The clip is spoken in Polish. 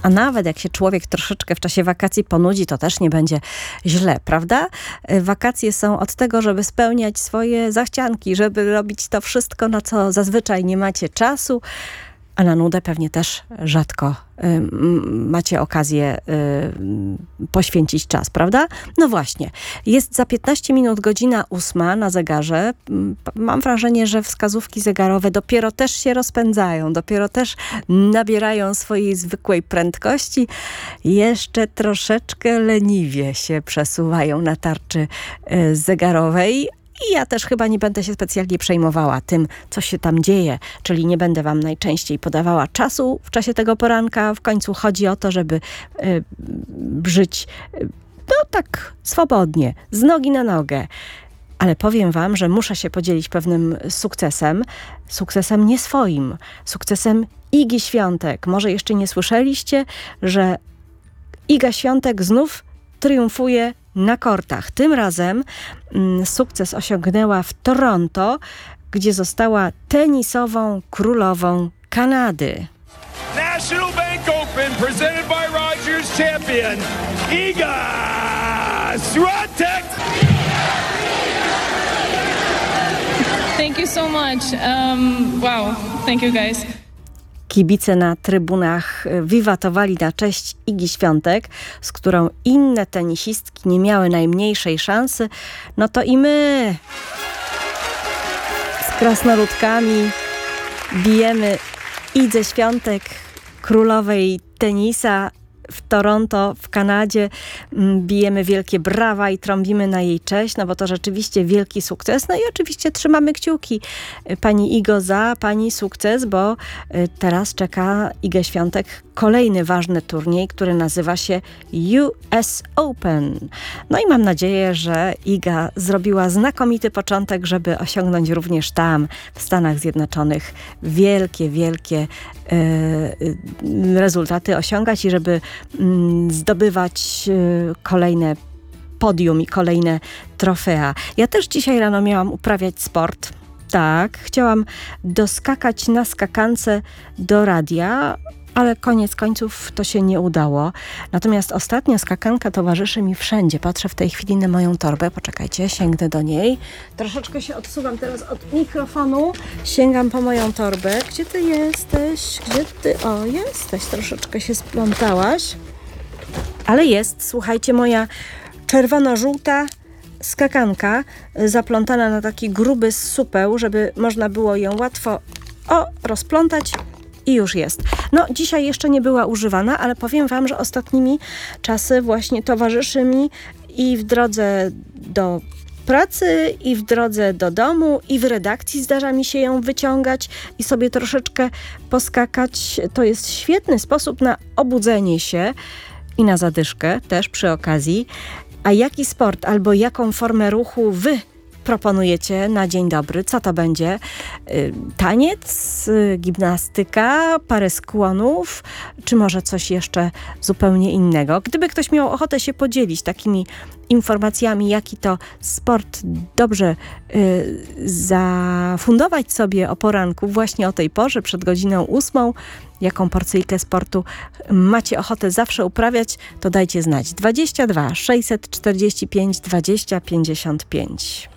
A nawet jak się człowiek troszeczkę w czasie wakacji ponudzi, to też nie będzie źle, prawda? Wakacje są od tego, żeby spełniać swoje zachcianki, żeby robić to wszystko, na co zazwyczaj nie macie czasu, a na nudę pewnie też rzadko macie okazję poświęcić czas, prawda? No właśnie, jest za 15 minut 8:00 na zegarze. Mam wrażenie, że wskazówki zegarowe dopiero też się rozpędzają, dopiero też nabierają swojej zwykłej prędkości. Jeszcze troszeczkę leniwie się przesuwają na tarczy zegarowej. I ja też chyba nie będę się specjalnie przejmowała tym, co się tam dzieje, czyli nie będę wam najczęściej podawała czasu w czasie tego poranka. W końcu chodzi o to, żeby żyć no tak swobodnie, z nogi na nogę. Ale powiem wam, że muszę się podzielić pewnym sukcesem nie swoim, sukcesem Igi Świątek. Może jeszcze nie słyszeliście, że Iga Świątek znów triumfuje na kortach. Tym razem sukces osiągnęła w Toronto, gdzie została tenisową królową Kanady. National Bank Open presented by Rogers champion Iga Świątek. Thank you so much. Wow, thank you guys. Kibice na trybunach wiwatowali na cześć Igi Świątek, z którą inne tenisistki nie miały najmniejszej szansy. No to i my z krasnoludkami bijemy Idze Świątek, królowej tenisa w Toronto, w Kanadzie. Bijemy wielkie brawa i trąbimy na jej cześć, no bo to rzeczywiście wielki sukces. No i oczywiście trzymamy kciuki, pani Igo, za pani sukces, bo teraz czeka Igę Świątek kolejny ważny turniej, który nazywa się US Open. No i mam nadzieję, że Iga zrobiła znakomity początek, żeby osiągnąć również tam, w Stanach Zjednoczonych, wielkie rezultaty osiągać i żeby zdobywać kolejne podium i kolejne trofea. Ja też dzisiaj rano miałam uprawiać sport. Tak, chciałam doskakać na skakance do radia, ale koniec końców to się nie udało. Natomiast ostatnia skakanka towarzyszy mi wszędzie. Patrzę w tej chwili na moją torbę. Poczekajcie, sięgnę do niej. Troszeczkę się odsuwam teraz od mikrofonu. Sięgam po moją torbę. Gdzie ty jesteś? Gdzie ty? O, jesteś. Troszeczkę się splątałaś. Ale jest, słuchajcie, moja czerwono-żółta skakanka zaplątana na taki gruby supeł, żeby można było ją łatwo rozplątać. I już jest. No, dzisiaj jeszcze nie była używana, ale powiem wam, że ostatnimi czasy właśnie towarzyszy mi i w drodze do pracy, i w drodze do domu, i w redakcji zdarza mi się ją wyciągać i sobie troszeczkę poskakać. To jest świetny sposób na obudzenie się i na zadyszkę też przy okazji. A jaki sport albo jaką formę ruchu wy proponujecie na dzień dobry? Co to będzie? Taniec, gimnastyka, parę skłonów, czy może coś jeszcze zupełnie innego? Gdyby ktoś miał ochotę się podzielić takimi informacjami, jaki to sport dobrze zafundować sobie o poranku, właśnie o tej porze, przed godziną 8, jaką porcyjkę sportu macie ochotę zawsze uprawiać, to dajcie znać. 22 645 20 55.